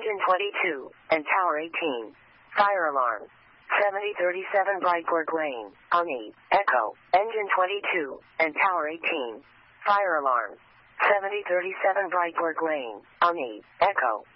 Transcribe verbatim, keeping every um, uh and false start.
Engine twenty-two, and Tower eighteen. Fire alarm. seventy thirty-seven Brightburg Lane, Oni, Echo, Engine twenty-two, and Tower eighteen. Fire alarm. seventy thirty-seven Brightburg Lane, Oni, Echo,